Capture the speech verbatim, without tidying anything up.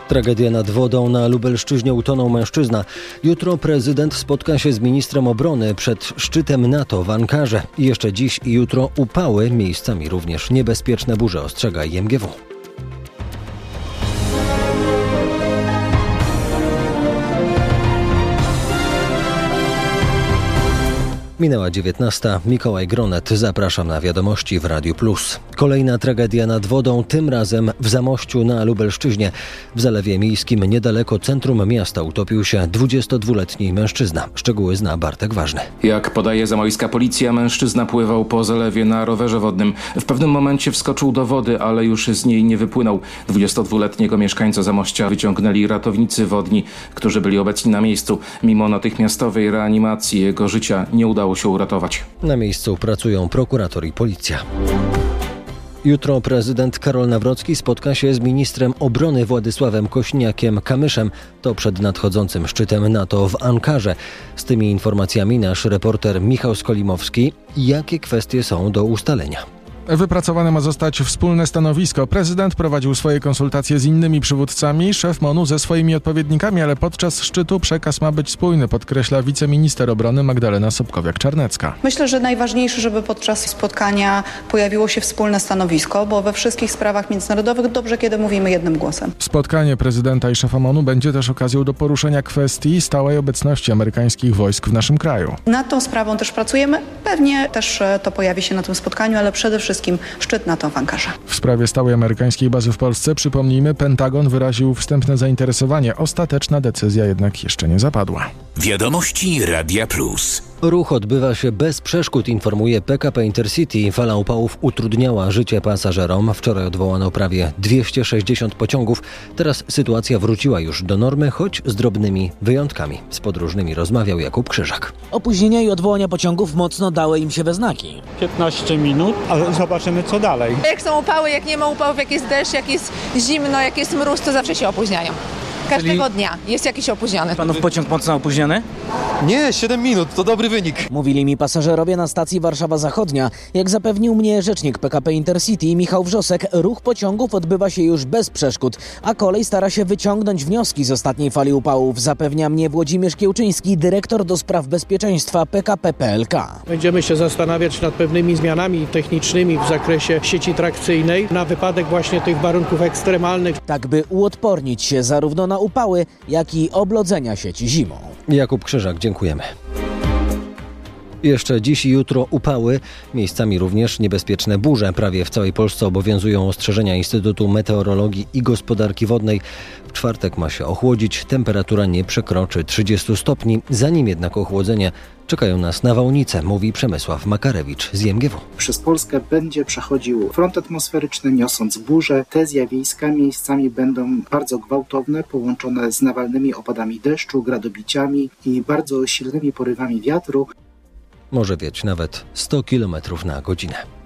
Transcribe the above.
Tragedia nad wodą. Na Lubelszczyźnie utonął mężczyzna. Jutro prezydent spotka się z ministrem obrony przed szczytem NATO w Ankarze. I jeszcze dziś i jutro upały, miejscami również niebezpieczne burze, ostrzega I M G W. Minęła dziewiętnasta. Mikołaj Gronet. Zapraszam na wiadomości w Radiu Plus. Kolejna tragedia nad wodą, tym razem w Zamościu na Lubelszczyźnie. W Zalewie Miejskim niedaleko centrum miasta utopił się dwudziestodwuletni mężczyzna. Szczegóły zna Bartek Ważny. Jak podaje zamojska policja, mężczyzna pływał po zalewie na rowerze wodnym. W pewnym momencie wskoczył do wody, ale już z niej nie wypłynął. dwudziestodwuletniego mieszkańca Zamościa wyciągnęli ratownicy wodni, którzy byli obecni na miejscu. Mimo natychmiastowej reanimacji jego życia nie udało się uratować. Na miejscu pracują prokurator i policja. Jutro prezydent Karol Nawrocki spotka się z ministrem obrony Władysławem Kośniakiem-Kamyszem. To przed nadchodzącym szczytem NATO w Ankarze. Z tymi informacjami nasz reporter Michał Skolimowski. Jakie kwestie są do ustalenia? Wypracowane ma zostać wspólne stanowisko. Prezydent prowadził swoje konsultacje z innymi przywódcami, szef MON-u ze swoimi odpowiednikami, ale podczas szczytu przekaz ma być spójny, podkreśla wiceminister obrony Magdalena Sobkowiak-Czarnecka. Myślę, że najważniejsze, żeby podczas spotkania pojawiło się wspólne stanowisko, bo we wszystkich sprawach międzynarodowych dobrze, kiedy mówimy jednym głosem. Spotkanie prezydenta i szefa MON-u będzie też okazją do poruszenia kwestii stałej obecności amerykańskich wojsk w naszym kraju. Nad tą sprawą też pracujemy. Pewnie też to pojawi się na tym spotkaniu, ale przede wszystkim szczyt NATO w Ankarze. W sprawie stałej amerykańskiej bazy w Polsce, przypomnijmy, Pentagon wyraził wstępne zainteresowanie. Ostateczna decyzja jednak jeszcze nie zapadła. Wiadomości Radia Plus. Ruch odbywa się bez przeszkód, informuje P K P Intercity. Fala upałów utrudniała życie pasażerom. Wczoraj odwołano prawie dwieście sześćdziesiąt pociągów. Teraz sytuacja wróciła już do normy, choć z drobnymi wyjątkami. Z podróżnymi rozmawiał Jakub Krzyżak. Opóźnienia i odwołania pociągów mocno dały im się we znaki. piętnaście minut, ale zobaczymy co dalej. Jak są upały, jak nie ma upałów, jak jest deszcz, jak jest zimno, jak jest mróz, to zawsze się opóźniają. Każdego Czyli... dnia jest jakiś opóźniony. Panów pociąg mocno opóźniony? Nie, siedem minut, to dobry wynik. Mówili mi pasażerowie na stacji Warszawa Zachodnia. Jak zapewnił mnie rzecznik P K P Intercity Michał Wrzosek, ruch pociągów odbywa się już bez przeszkód, a kolej stara się wyciągnąć wnioski z ostatniej fali upałów. Zapewnia mnie Włodzimierz Kiełczyński, dyrektor do spraw bezpieczeństwa P K P P L K. Będziemy się zastanawiać nad pewnymi zmianami technicznymi w zakresie sieci trakcyjnej na wypadek właśnie tych warunków ekstremalnych. Tak by uodpornić się zarówno na upały, jak i oblodzenia sieci zimą. Jakub Krzyżak, dziękujemy. Jeszcze dziś i jutro upały, miejscami również niebezpieczne burze. Prawie w całej Polsce obowiązują ostrzeżenia Instytutu Meteorologii i Gospodarki Wodnej. W czwartek ma się ochłodzić, temperatura nie przekroczy trzydziestu stopni. Zanim jednak ochłodzenie, czekają nas nawałnice, mówi Przemysław Makarewicz z I M G W. Przez Polskę będzie przechodził front atmosferyczny, niosąc burze. Te zjawiska miejscami będą bardzo gwałtowne, połączone z nawalnymi opadami deszczu, gradobiciami i bardzo silnymi porywami wiatru. Może wiać nawet sto kilometrów na godzinę.